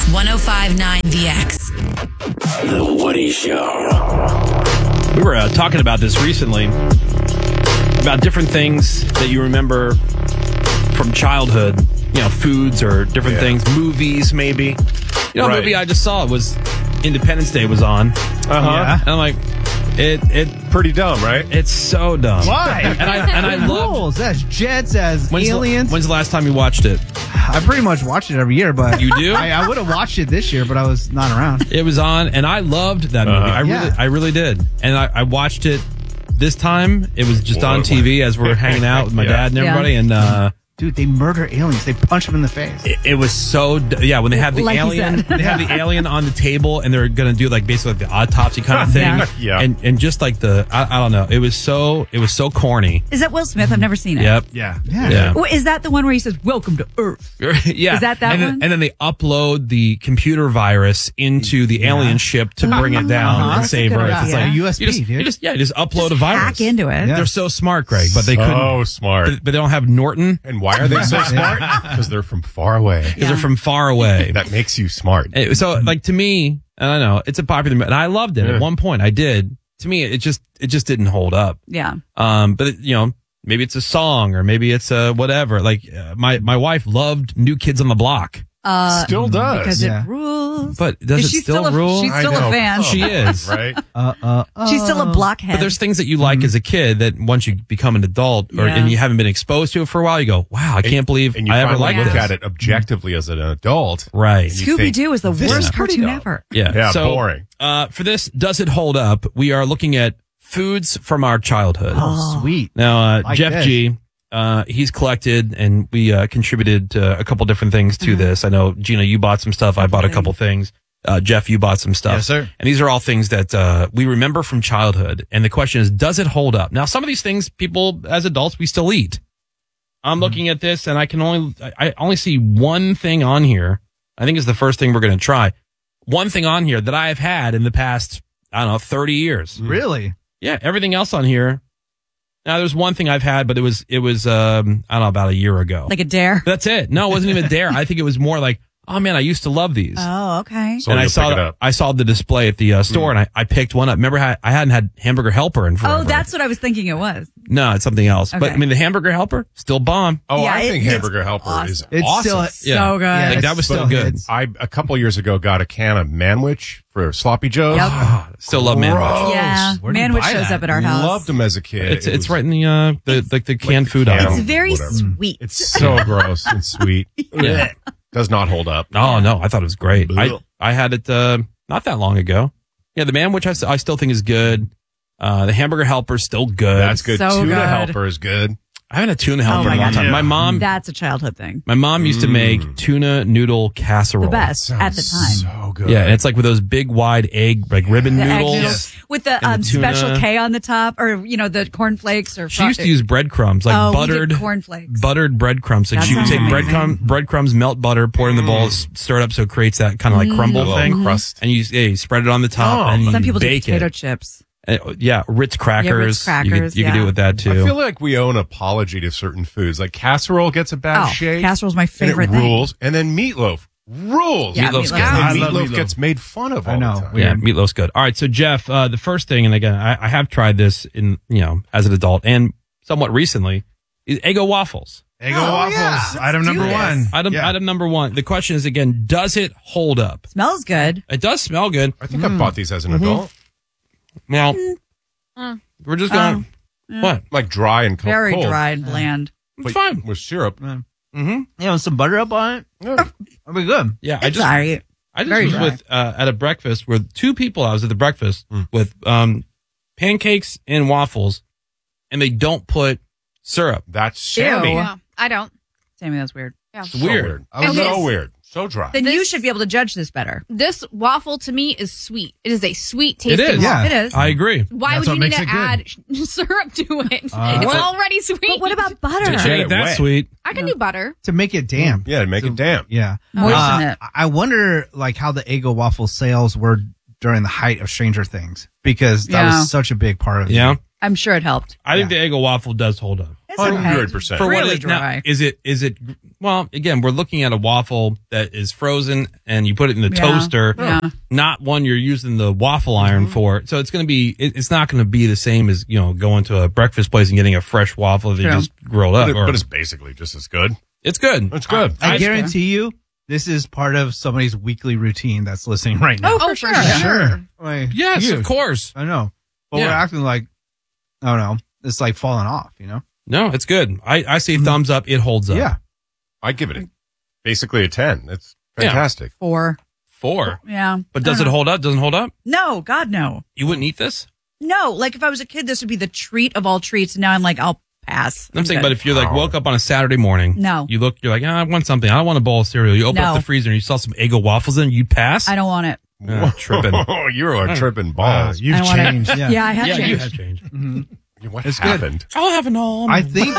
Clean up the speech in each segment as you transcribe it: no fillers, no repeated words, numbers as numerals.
1059 The X. The Woody Show. We were talking about this recently, about different things that you remember from childhood, foods or different things, movies maybe. A movie I just saw was Independence Day was on. Yeah. And I'm like, it Pretty dumb, right? it's so dumb. Why? And I love. Rules. That's jets, as aliens. When's the last time you watched it? I pretty much watch it every year, but You do? I would have watched it this year, but I was not around. It was on, and I loved that movie. I really did. And I watched it this time. It was just on TV as we're hanging out with my dad and everybody. And Dude, they murder aliens. They punch them in the face. it was so when they have the Like you alien, said. they have the alien on the table, and they're gonna do basically the autopsy kind of thing. Yeah. And just I don't know. It was so corny. Is that Will Smith? I've never seen it. Yep. Yeah. Well, is that the one where he says, "Welcome to Earth"? Yeah. Is that and one? Then, and then they upload the computer virus into the alien ship to bring it down and That's a save good Earth. idea. It's like A USB, you just upload a virus. Hack into it. Yeah. They're so smart, Greg, but they couldn't. So smart. But they don't have Norton And why are they so smart? Because they're from far away. because they're from far away. That makes you smart. So, to me, I don't know. It's a popular movie, and I loved it. At one point, I did. To me, it just didn't hold up. Yeah. But maybe it's a song or maybe it's a whatever. My wife loved New Kids on the Block, Still does. Because Yeah. it rules. but does Is it she still rule? She's I still know. a fan. She is. Right? She's still a blockhead. But there's things that you like as a kid that once you become an adult and you haven't been exposed to it for a while, you go, wow, I can't believe And you I ever finally liked look this. at it objectively as an adult. Right. and you Scooby Doo is the this worst is pretty cartoon dumb. ever. Yeah. Yeah, So, boring. For this, does it hold up? We are looking at foods from our childhood. Oh, sweet. Now, Like Jeff this. G, he's collected, and we contributed a couple different things to this. I know, Gina, you bought some stuff. I bought a couple things. Jeff, you bought some stuff. Yes, sir. And these are all things that we remember from childhood. And the question is, does it hold up? Now, some of these things, people, as adults, we still eat. I'm looking at this, and I only see one thing on here. I think it's the first thing we're going to try. One thing on here that I have had in the past, 30 years. Really? Yeah, everything else on here. Now, there's one thing I've had, but it was I don't know, about a year ago. Like a dare. That's it. No, it wasn't even a dare. I think it was more like, oh man, I used to love these. Oh, okay. So and you'll pick it up. I saw the display at the store, and I picked one up. Remember how I hadn't had Hamburger Helper in forever. Oh, that's what I was thinking it was. No, it's something else. But Okay. I mean, the Hamburger Helper, still bomb. Oh, Yeah, I think it's Hamburger Helper awesome. is It's awesome. still Yeah. So good. Yeah, Like, that was still good. A couple years ago got a can of Manwich for Sloppy Joe's. Yep. Still love Manwich. Gross. Yeah. Where do you Manwich buy shows that? up at our house. Loved them as a kid. It's It was- right in the canned food can- aisle. It's very Whatever. sweet. It's so gross and sweet. Yeah. Does not hold up. Oh no, I thought it was great. Blech. I had it not that long ago. Yeah, the Manwich I still think is good. The Hamburger Helper is still good. That's good. So Tuna good. Helper is good. I haven't had tuna helper Oh, my in a long God. time. Yeah. That's a childhood thing. My mom used to make tuna noodle casserole. The best at the time. So good. Yeah, and it's like with those big wide egg ribbon The egg noodles. noodles with the, And the tuna. special K on the top, or the cornflakes, or She used to use breadcrumbs, like we did buttered cornflakes. buttered breadcrumbs. Like That she would sounds take amazing. breadcrumbs, melt butter, pour it in the bowl, stir it up so it creates that kind of like crumble A little thing. crust. And you spread it on the top Oh. and you Some people do bake potato it. chips. Yeah, Ritz crackers. Yeah, Ritz crackers, You could do yeah. it with that too. I feel like we owe an apology to certain foods. Like casserole gets a bad Oh, shake. casserole's my and favorite it thing. rules. And then meatloaf rules. Yeah, Meatloaf's meatloaf's good. good. I And love meatloaf meatloaf. gets made fun of all I know. the time. Yeah, Weird. meatloaf's good. All right, so Jeff, the first thing, and again, I have tried this in as an adult and somewhat recently, is Eggo waffles. Eggo waffles. yeah. Item Let's number do this. one. Item number one. The question is again, does it hold up? Smells good. It does smell good. I think I bought these as an adult. Now, we're just going. What? Like dry and Very cold. dry and bland. It's fine. With syrup. Yeah, with some butter up on it. Yeah. That'd be good. Yeah, It's all right. I just very was dry. with at a breakfast with two people. I was at the breakfast with pancakes and waffles, and they don't put syrup. That's Sammy. Ew. Yeah, I don't. Sammy, that's weird. Yeah. It's weird. So Okay. weird. So dry. Then you This- should be able to judge this better. This waffle to me is sweet. It is a sweet tasting is. waffle. Yeah. It is. I agree. Why That's would you what need to makes it add syrup to it? it's What? already sweet. But what about butter? It ain't that wet. sweet. I can do butter. To make it damp. Yeah, to make it damp. Yeah. Moisten it. I wonder how the Eggo waffle sales were during the height of Stranger Things, because that Yeah. was such a big part of it. Yeah. I'm sure it helped. I think the Eggo waffle does hold up. It's okay. 100%. For Really what it, now, dry. is it? Well, again, we're looking at a waffle that is frozen, and you put it in the Yeah. toaster. Yeah. Not one you're using the waffle iron for. So it's going to be. It's not going to be the same as going to a breakfast place and getting a fresh waffle that you True. just grilled up. But it's basically just as good. It's good. It's good. I guarantee you, this is part of somebody's weekly routine that's listening right now. Oh, for sure. Sure. Like, Yes, you. of course. I know. But Yeah. we're acting like, I don't know, it's like falling off, No, it's good. I say thumbs up. It holds up. Yeah. I give it basically a 10. It's Yeah. fantastic. 4. 4. Yeah. But does it hold up? Doesn't hold up? No, God, no. You wouldn't eat this? No, like if I was a kid, this would be the treat of all treats. And now I'm like, I'll pass. I'm saying, good. but if you're like woke up on a Saturday morning, No. you're like, I want something. I don't want a bowl of cereal. You open up No. the freezer and you saw some Eggo waffles in, you'd pass? I don't want it. Tripping. Oh, you are tripping Wow, balls. you've I want it. changed. Yeah, I have Yeah, you changed. have changed. What It's happened? I'll have an almond. I think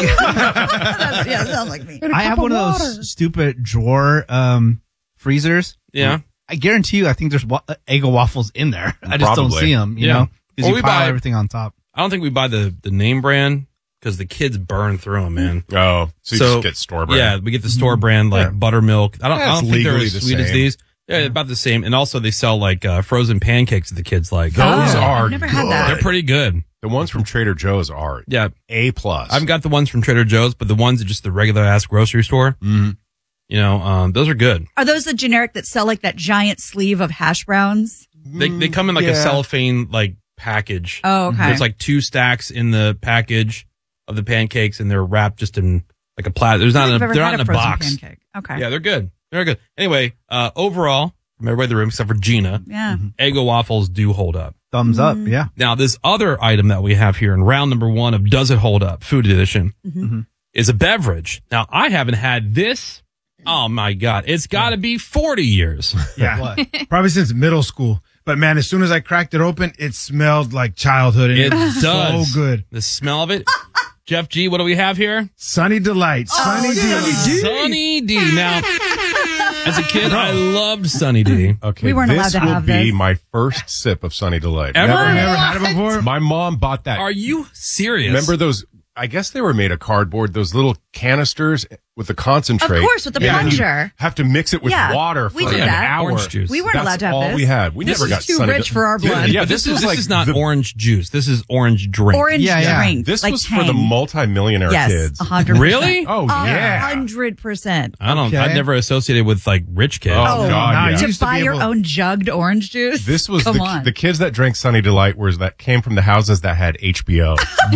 Yeah, sounds like me. I have one of those stupid drawer freezers. Yeah. I guarantee you, I think there's Eggo waffles in there. I just don't Probably. see them, you Yeah. know, because Well, you we pile buy- everything on top. I don't think we buy the name brand because the kids burn through them, man. Oh, so you just get store brand. Yeah, we get the store brand like Yeah. buttermilk. I Yeah, don't it's think they're legally as the sweet as same. these. Yeah, about the same. And also they sell like frozen pancakes that the kids like. Those Oh, are I've never had that. They're pretty good. The ones from Trader Joe's are Yeah. A+. I've got the ones from Trader Joe's, but the ones at just the regular ass grocery store, those are good. Are those the generic that sell like that giant sleeve of hash browns? They come in like a cellophane like package. Oh, okay. There's like 2 stacks in the package of the pancakes, and they're wrapped just in like a plastic. There's I not don't in think a, I've they're ever not had in a frozen box. pancake. Okay. Yeah, they're good. They're good. Anyway, overall, from everybody in the room except for Gina, Yeah. Eggo waffles do hold up. Thumbs up. Yeah. Now, this other item that we have here in round number 1 of Does It Hold Up, Food Edition, is a beverage. Now, I haven't had this. Oh my God. It's got to be 40 years. Yeah. What? Probably since middle school. But man, as soon as I cracked it open, it smelled like childhood. And It was does. so good. The smell of it. Jeff G, what do we have here? Sunny Delight. Sunny D. Sunny D. Now, as a kid, I loved Sunny D. Okay, We weren't allowed this to will have be this. my first sip of Sunny Delight. Ever? Never had it before? My mom bought that. Are you serious? Remember those? I guess they were made of cardboard. Those little canisters with the concentrate. Of course, with the and you plunger. have to mix it with Yeah, water we for did an that. hour. Orange juice. We weren't That's allowed to have all this. we had. We This never is got too Sunny rich Delight. for our blood. Yeah, but this was is not orange juice. This is orange drink. Orange Yeah, yeah. drink. This like was for the Tang. multimillionaire Yes, kids. 100%. Really? Oh, yeah. 100%. I don't. Okay. I've never associated with like rich kids. Oh, Oh, God, no, yeah. you To used to buy be your able- own jugged orange juice? This was Come on. the kids that drank Sunny Delight that came from the houses that had HBO.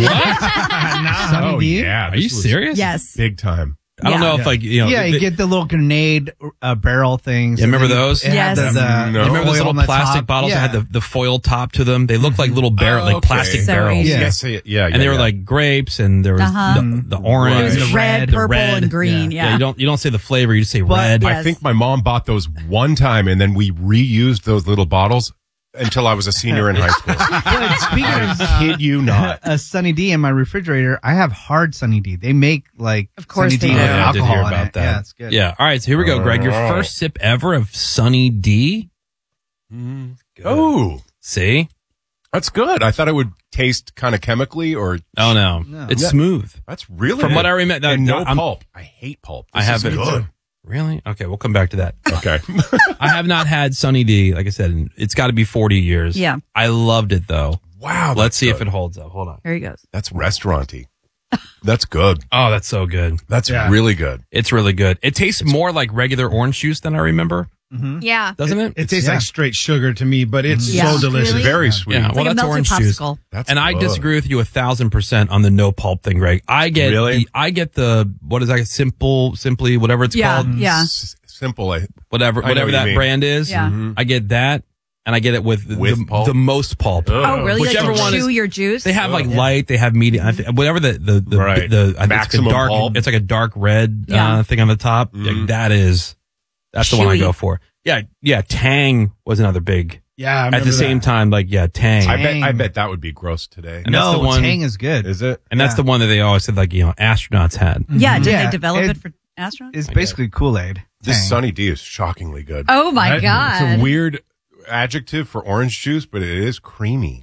Sunny Oh, D? yeah. Are this you was serious? Yes. Big time. I don't Yeah. know if like Yeah, you they- get the little grenade barrel things. Yeah, remember And then those? it had Yes. The, No. You remember those foil little on the plastic top? bottles Yeah. that had the foil top to them? They looked like little barrel, like Okay. plastic So barrels. easy. Yeah. Yes, yeah. And they were like grapes, and there was Uh-huh. the orange, Right. It was the red, the purple, red. and green. Yeah. You don't say the flavor, you just say But- red. Yeah. I think my mom bought those one time, and then we reused those little bottles until I was a senior in high school. But speaking of I kid you not. a Sunny D in my refrigerator, I have hard Sunny D. They make like Of course Sunny they D do. with Yeah, I did alcohol hear in about it. that. Yeah, it's good. Yeah. All right. So here we go, Greg. Your Oh. first sip ever of Sunny D. Good. Oh, See? that's good. I thought it would taste kind of chemically, or Oh no, No. it's Yeah. smooth. that's really From good. what I remember, And no I'm- pulp. I hate pulp. I This have is it. good. Really? Okay, we'll come back to that. Okay. I have not had Sunny D. Like I said, and it's got to be 40 years. Yeah. I loved it though. Wow. Let's see good. if it holds up. Hold on. Here he goes. That's restauranty. That's good. Oh, that's so good. That's Yeah. really good. It's really good. It tastes more like regular orange juice than I remember, Yeah. doesn't it? It tastes Yeah. like straight sugar to me, but it's Yeah. so delicious. Really? Very sweet. Yeah. It's Well, like a that's melted orange juice. popsicle. That's And I good. disagree with you 1,000% on the no pulp thing, Greg. I get Really? I get the what is that? Simply whatever it's Yeah. called. Yeah. Simple. Whatever I know what you that mean. brand is. Yeah. I get that, and I get it with Pulp? the most pulp. Oh, really? Whichever like you one chew is. your juice? They have like light. They have medium. Whatever the Right. I think it's like Maximum a dark. pulp. It's like a dark red Yeah. thing on the top. Like, that's the one I Chewy. go for. Yeah. Tang was another big. Yeah. I At remember the same that. time, Tang. I bet that would be gross today. And that's No, the one- Tang is good. Is it? And that's Yeah. the one that they always said, astronauts had. Yeah. Did Yeah, they develop it- it for astronauts? It's basically Kool-Aid. This Tang. Sunny D is shockingly good. Oh my Right? God. It's a weird adjective for orange juice, but it is creamy.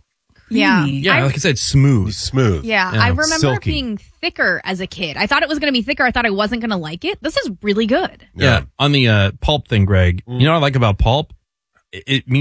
Yeah. creamy. Yeah, like I said, smooth. Smooth. Yeah, Yeah, I remember silky. it being thicker as a kid. I thought it was going to be thicker. I thought I wasn't going to like it. This is really good. Yeah. On the pulp thing, Greg, you know what I like about pulp? It means